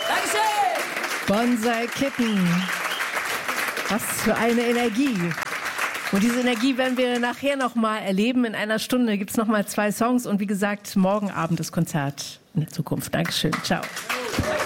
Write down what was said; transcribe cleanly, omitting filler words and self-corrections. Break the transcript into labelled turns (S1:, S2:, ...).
S1: Dankeschön!
S2: Bonsai Kitten. Was für eine Energie. Und diese Energie werden wir nachher nochmal erleben. In einer Stunde gibt es nochmal 2 Songs. Und wie gesagt, morgen Abend das Konzert in der Zukunft. Dankeschön. Ciao.